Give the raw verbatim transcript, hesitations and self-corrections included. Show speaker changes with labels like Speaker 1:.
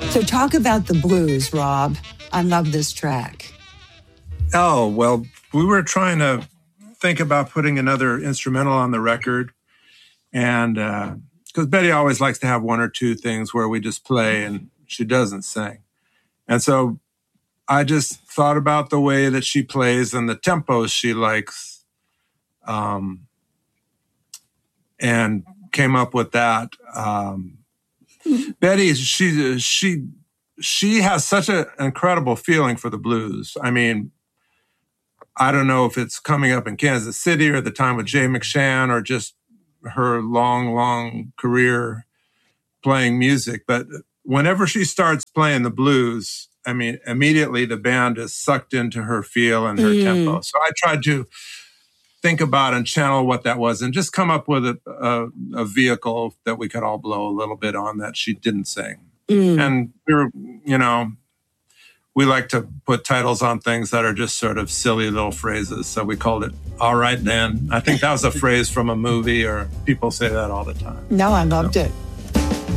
Speaker 1: So talk about the blues, Rob. I love this track.
Speaker 2: Oh, well, we were trying to think about putting another instrumental on the record. And because uh, Betty always likes to have one or two things where we just play and she doesn't sing. And so I just thought about the way that she plays and the tempos she likes, um, and came up with that. Um, Betty, she she she has such an incredible feeling for the blues. I mean, I don't know if it's coming up in Kansas City or the time with Jay McShann or just her long, long career playing music. But whenever she starts playing the blues, I mean, immediately the band is sucked into her feel and her mm. tempo. So I tried to think about and channel what that was and just come up with a, a, a vehicle that we could all blow a little bit on that she didn't sing. Mm. And we were, you know, we like to put titles on things that are just sort of silly little phrases. So we called it All Right Then. I think that was a phrase from a movie, or people say that all the time.
Speaker 1: No, I loved
Speaker 2: so.
Speaker 1: it.